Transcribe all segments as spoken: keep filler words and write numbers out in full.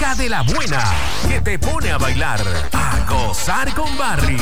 música de la buena que te pone a bailar, a gozar con Barry.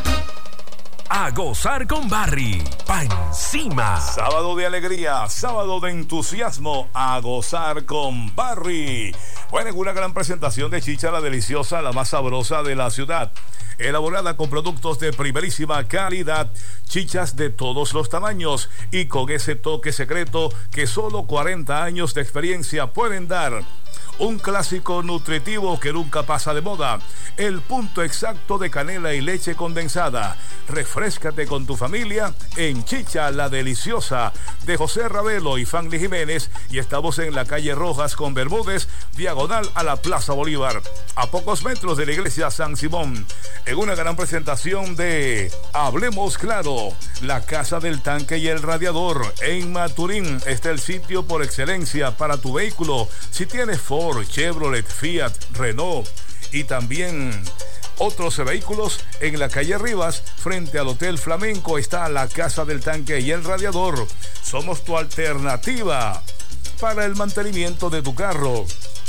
A gozar con Barry, pa' encima. Sábado de alegría, sábado de entusiasmo, a gozar con Barry. Bueno, es una gran presentación de chicha la deliciosa, la más sabrosa de la ciudad. Elaborada con productos de primerísima calidad, chichas de todos los tamaños y con ese toque secreto que solo cuarenta años de experiencia pueden dar. Un clásico nutritivo que nunca pasa de moda. El punto exacto de canela y leche condensada. Refréscate con tu familia en Chicha la Deliciosa de José Ravelo y Fanny Jiménez. Y estamos en la calle Rojas con Bermúdez, diagonal a la Plaza Bolívar, a pocos metros de la iglesia San Simón. En una gran presentación de Hablemos Claro, la Casa del Tanque y el Radiador. En Maturín está el sitio por excelencia para tu vehículo. Si tienes Ford, Chevrolet, Fiat, Renault y también otros vehículos, en la calle Rivas, frente al Hotel Flamenco, está la Casa del Tanque y el Radiador. Somos tu alternativa para el mantenimiento de tu carro,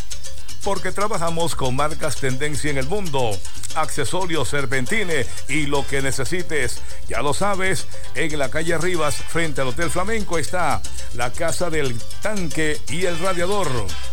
porque trabajamos con marcas tendencia en el mundo, accesorios, Serpentine y lo que necesites. Ya lo sabes, en la calle Rivas, frente al Hotel Flamenco, está la Casa del Tanque y el Radiador.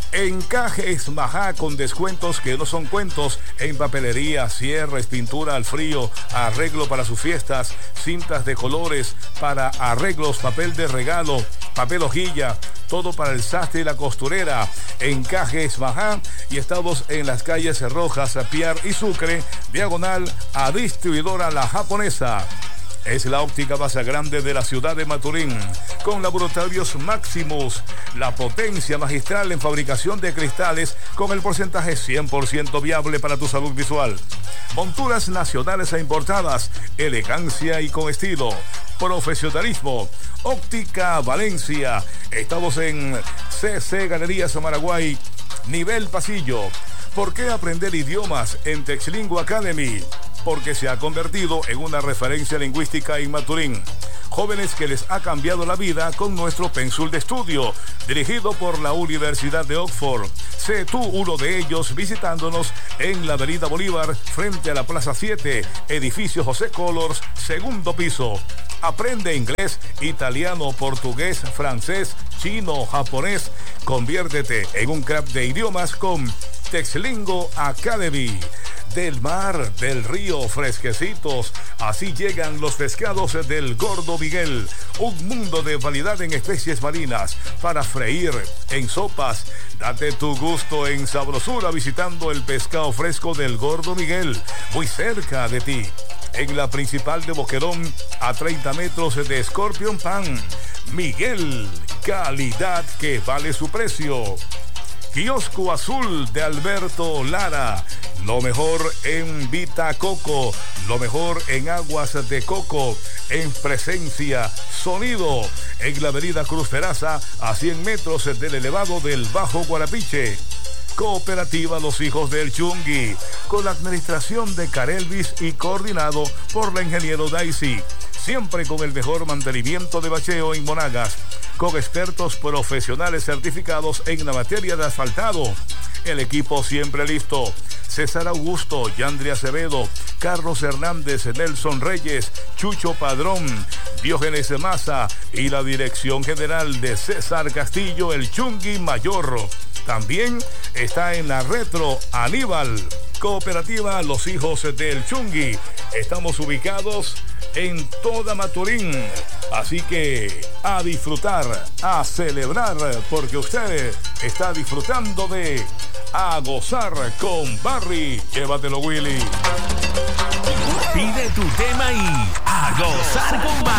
Encajes Majá con descuentos que no son cuentos en papelería, cierres, pintura al frío, arreglo para sus fiestas, cintas de colores para arreglos, papel de regalo, papel hojilla, todo para el sastre y la costurera. Encajes Majá, y estamos en las calles Rojas, Piar y Sucre, diagonal a distribuidora La Japonesa. Es la óptica más grande de la ciudad de Maturín, con laboratorios máximos, la potencia magistral en fabricación de cristales con el porcentaje cien por ciento viable para tu salud visual. Monturas nacionales e importadas, elegancia y con estilo, profesionalismo. Óptica Valencia, estamos en C C Galerías Maraguay, nivel pasillo. ¿Por qué aprender idiomas en Texlingua Academy? Porque se ha convertido en una referencia lingüística en Maturín. Jóvenes que les ha cambiado la vida con nuestro pensul de estudio, dirigido por la Universidad de Oxford. Sé tú uno de ellos visitándonos en la Avenida Bolívar, frente a la Plaza siete, edificio José Colors, segundo piso. Aprende inglés, italiano, portugués, francés, chino, japonés. Conviértete en un crack de idiomas con Texlingo Academy. Del mar, del río, fresquecitos. Así llegan los pescados del Gordo Miguel. Un mundo de variedad en especies marinas para freír, en sopas. Date tu gusto en sabrosura visitando el pescado fresco del Gordo Miguel, muy cerca de ti. En la principal de Boquerón, a treinta metros de Scorpion Pan. Miguel, calidad que vale su precio. Kiosco Azul de Alberto Lara. Lo mejor en Vita Coco, lo mejor en aguas de coco, en presencia, sonido, en la avenida Cruz Peraza, a cien metros del elevado del Bajo Guarapiche. Cooperativa Los Hijos del Chungui, con la administración de Carelvis y coordinado por la ingeniero Daisy. Siempre con el mejor mantenimiento de bacheo en Monagas, con expertos profesionales certificados en la materia de asfaltado. El equipo siempre listo. César Augusto, Yandri Acevedo, Carlos Hernández, Nelson Reyes, Chucho Padrón, Diógenes Maza y la dirección general de César Castillo, el Chungui Mayor. También está en la Retro Aníbal. Cooperativa Los Hijos del Chungui. Estamos ubicados en toda Maturín. Así que a disfrutar, a celebrar, porque usted está disfrutando de A Gozar con Barry. Llévatelo, Willy. Pide tu tema y a gozar con Barry.